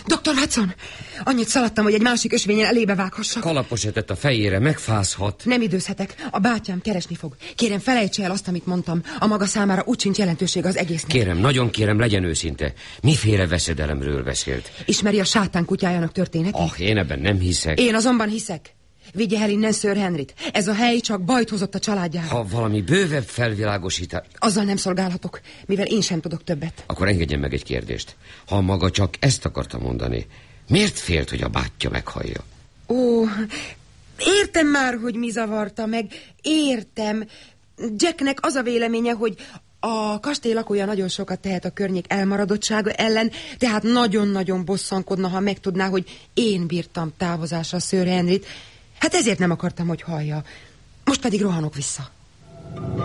Dr. Watson, annyit szaladtam, hogy egy másik ösvényen elébe vághassak. Kalapos etett a fejére, megfázhat. Nem időzhetek, a bátyám keresni fog. Kérem, felejtse el azt, amit mondtam. A maga számára úgy sincs jelentősége az egésznek. Kérem, nagyon kérem, legyen őszinte. Miféle veszedelemről beszélt? Ismeri a sátán kutyájának történetét? Én ebben nem hiszek. Én azonban hiszek. Vigye el innen Sir Henryt. Ez a hely csak bajt hozott a családjára. Ha valami bővebb felvilágosítás... Azzal nem szolgálhatok, mivel én sem tudok többet. Akkor engedjen meg egy kérdést. Ha maga csak ezt akarta mondani, miért félt, hogy a bátyja meghallja? Ó, értem már, hogy mi zavarta meg. Értem. Jacknek az a véleménye, hogy a kastély lakója nagyon sokat tehet a környék elmaradottsága ellen, tehát nagyon-nagyon bosszankodna, ha megtudná, hogy én bírtam távozásra Sir Henryt. Hát ezért nem akartam, hogy hallja. Most pedig rohanok vissza.